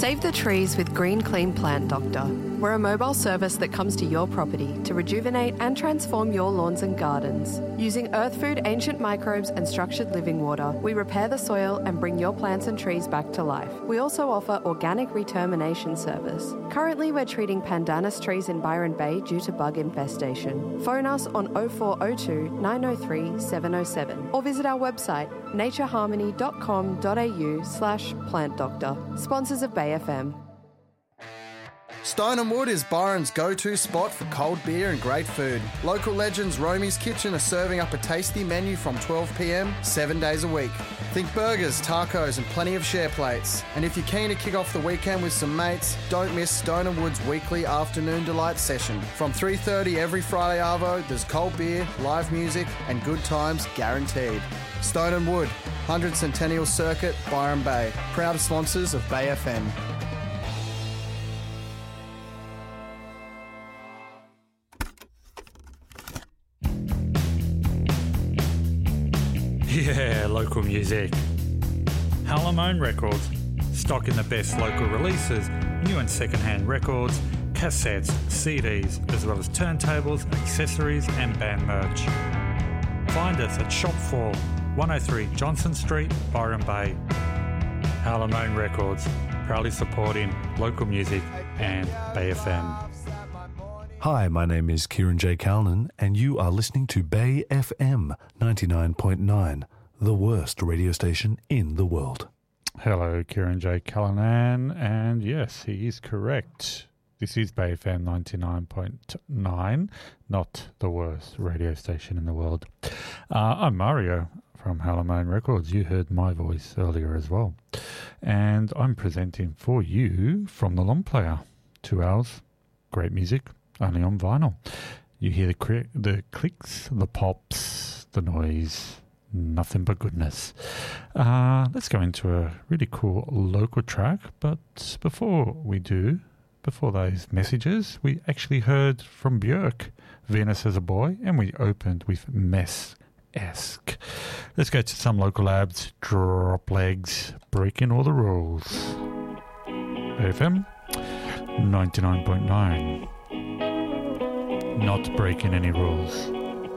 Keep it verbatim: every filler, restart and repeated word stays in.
Save the trees with Green Clean Plant Doctor. We're a mobile service that comes to your property to rejuvenate and transform your lawns and gardens. Using earth food, ancient microbes and structured living water, we repair the soil and bring your plants and trees back to life. We also offer organic retermination service. Currently, we're treating pandanus trees in Byron Bay due to bug infestation. Phone us on oh four oh two, nine oh three, seven oh seven or visit our website natureharmony.com.au slash plant doctor. Sponsors of Bay F M. Stone and Wood is Byron's go-to spot for cold beer and great food. Local legends Romy's Kitchen are serving up a tasty menu from twelve p m, seven days a week. Think burgers, tacos and plenty of share plates. And if you're keen to kick off the weekend with some mates, don't miss Stone and Wood's weekly afternoon delight session. From three thirty every Friday arvo, there's cold beer, live music and good times guaranteed. Stone and Wood, one hundred Centennial Circuit, Byron Bay. Proud sponsors of Bay F M. Yeah, local music. Halamone Records, stocking the best local releases, new and second-hand records, cassettes, C Ds, as well as turntables, accessories and band merch. Find us at Shop four, one oh three Johnson Street, Byron Bay. Halamone Records, proudly supporting local music and Bay F M. Hi, my name is Kieran J. Calnan, and you are listening to Bay F M ninety-nine point nine, the worst radio station in the world. Hello, Kieran J. Callanan, and yes, he is correct. This is Bay F M ninety-nine point nine, not the worst radio station in the world. Uh, I'm Mario from Halamone Records. You heard my voice earlier as well. And I'm presenting for you from the Long Player. Two hours, great music, only on vinyl. You hear the cri- the clicks, the pops, the noise, nothing but goodness. Uh, let's go into a really cool local track. But before we do, before those messages, we actually heard from Björk, Venus as a Boy, and we opened with Mess-esque. Let's go to some local labs, drop legs, breaking all the rules. A F M ninety-nine point nine. Not breaking any rules.